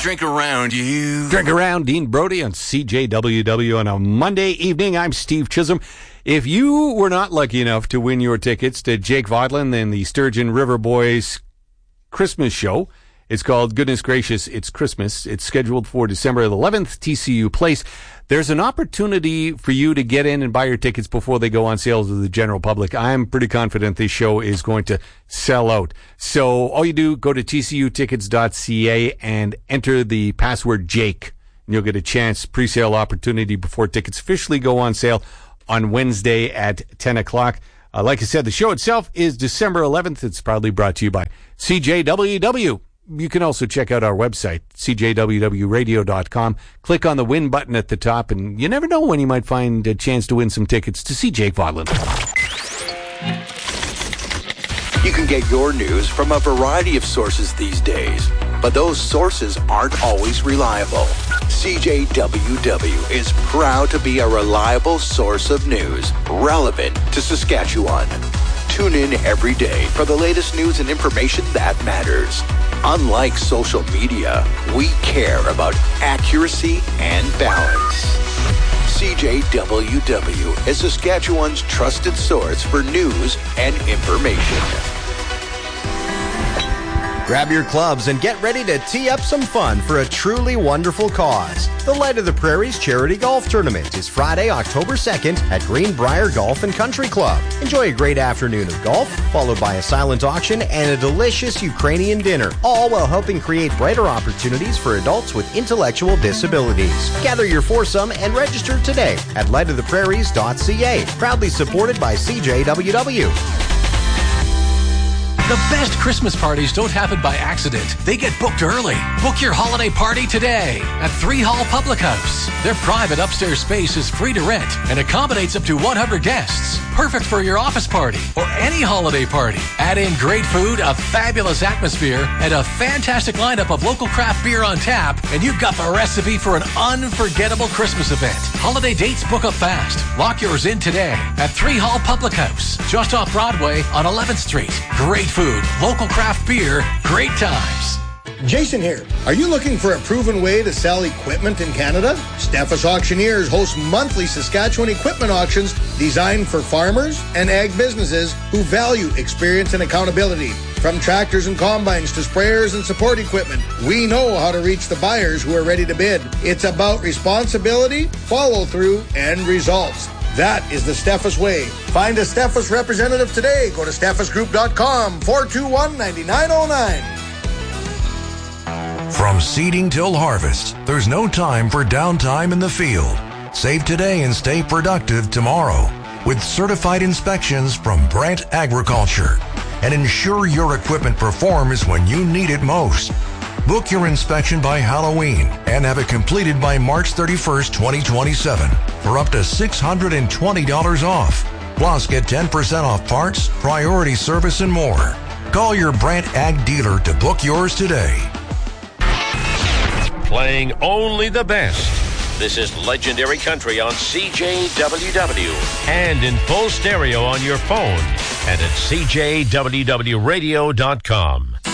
drink around, you. Drink around, Dean Brody on CJWW on a Monday evening. I'm Steve Chisholm. If you were not lucky enough to win your tickets to Jake Vodland and the Sturgeon River Boys Christmas show, it's called Goodness Gracious, It's Christmas. It's scheduled for December 11th, TCU Place. There's an opportunity for you to get in and buy your tickets before they go on sale to the general public. I'm pretty confident this show is going to sell out. So all you do, go to tcutickets.ca and enter the password Jake. And you'll get a chance, pre-sale opportunity before tickets officially go on sale on Wednesday at 10 o'clock. Like I said, the show itself is December 11th. It's proudly brought to you by CJWW. You can also check out our website, cjwwradio.com. Click on the win button at the top, and you never know when you might find a chance to win some tickets to see Jake Vodland. You can get your news from a variety of sources these days, but those sources aren't always reliable. CJWW is proud to be a reliable source of news relevant to Saskatchewan. Tune in every day for the latest news and information that matters. Unlike social media, we care about accuracy and balance. CJWW is Saskatchewan's trusted source for news and information. Grab your clubs and get ready to tee up some fun for a truly wonderful cause. The Light of the Prairies Charity Golf Tournament is Friday, October 2nd at Greenbrier Golf and Country Club. Enjoy a great afternoon of golf, followed by a silent auction and a delicious Ukrainian dinner, all while helping create brighter opportunities for adults with intellectual disabilities. Gather your foursome and register today at lightoftheprairies.ca. Proudly supported by CJWW. The best Christmas parties don't happen by accident. They get booked early. Book your holiday party today at 3 Hall Public House. Their private upstairs space is free to rent and accommodates up to 100 guests. Perfect for your office party or any holiday party. Add in great food, a fabulous atmosphere, and a fantastic lineup of local craft beer on tap, and you've got the recipe for an unforgettable Christmas event. Holiday dates book up fast. Lock yours in today at 3 Hall Public House, just off Broadway on 11th Street. Great food, local craft beer, great times. Jason here. Are you looking for a proven way to sell equipment in Canada? Steffes Auctioneers hosts monthly Saskatchewan equipment auctions designed for farmers and ag businesses who value experience and accountability. From tractors and combines to sprayers and support equipment, we know how to reach the buyers who are ready to bid. It's about responsibility, follow-through, and results. That is the Steffes way. Find a Steffes representative today. Go to steffesgroup.com, 421-9909. From seeding till harvest, there's no time for downtime in the field. Save today and stay productive tomorrow with certified inspections from Brant Agriculture. And ensure your equipment performs when you need it most. Book your inspection by Halloween and have it completed by March 31st, 2027 for up to $620 off. Plus, get 10% off parts, priority service, and more. Call your Brant Ag dealer to book yours today. Playing only the best. This is Legendary Country on CJWW and in full stereo on your phone and at CJWWradio.com.